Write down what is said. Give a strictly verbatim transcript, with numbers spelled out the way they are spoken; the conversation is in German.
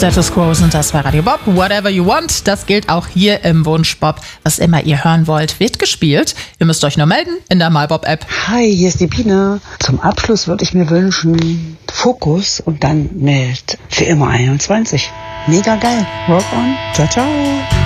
Status Quo sind das bei Radio Bob. Whatever you want, das gilt auch hier im Wunsch Bob. Was immer ihr hören wollt, wird gespielt. Ihr müsst euch nur melden in der MyBob-App. Hi, hier ist die Biene. Zum Abschluss würde ich mir wünschen, Fokus und dann mit Für immer einundzwanzig. Mega geil. Rock on. Ciao, ciao.